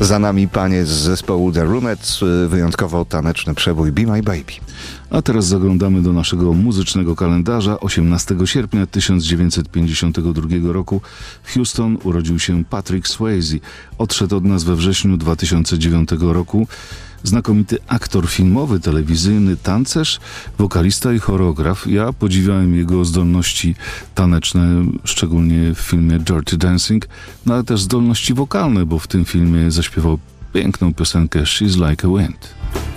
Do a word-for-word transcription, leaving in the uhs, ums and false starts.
Za nami panie z zespołu The Ronettes, wyjątkowo taneczny przebój Be My Baby. A teraz zaglądamy do naszego muzycznego kalendarza. osiemnastego sierpnia tysiąc dziewięćset pięćdziesiątego drugiego roku w Houston urodził się Patrick Swayze. Odszedł od nas we wrześniu dwa tysiące dziewiątego roku. Znakomity aktor filmowy, telewizyjny, tancerz, wokalista i choreograf. Ja podziwiałem jego zdolności taneczne, szczególnie w filmie Dirty Dancing, no ale też zdolności wokalne, bo w tym filmie zaśpiewał piękną piosenkę She's Like a Wind.